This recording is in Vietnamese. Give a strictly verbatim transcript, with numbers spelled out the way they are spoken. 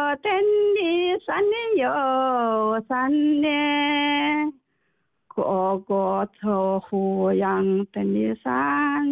天地三年又三年，个个愁抚养等你三